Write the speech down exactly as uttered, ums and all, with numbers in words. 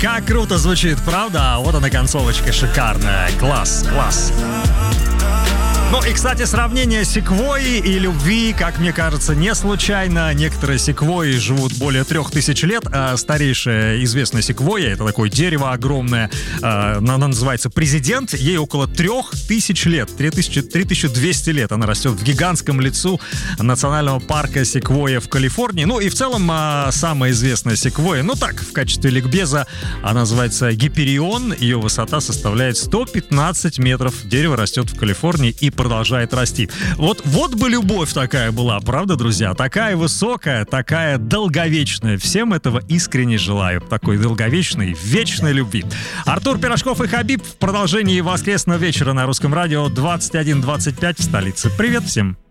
Как круто звучит, правда? Вот она, концовочка шикарная. Класс, класс. Ну и, кстати, сравнение секвойи и любви, как мне кажется, не случайно. Некоторые секвойи живут более трех тысяч лет, а старейшая известная секвойя, это такое дерево огромное, она называется президент, ей около трех тысяч лет, три тысячи двести лет. Она растет в гигантском лесу национального парка Секвойя в Калифорнии. Ну и в целом самая известная секвойя, ну так, в качестве ликбеза, она называется Гиперион, ее высота составляет сто пятнадцать метров. Дерево растет в Калифорнии и продолжает расти. Вот, вот бы любовь такая была, правда, друзья? Такая высокая, такая долговечная. Всем этого искренне желаю. Такой долговечной, вечной любви. Артур Пирожков и Хабиб в продолжении воскресного вечера на Русском радио двадцать один двадцать пять в столице. Привет всем!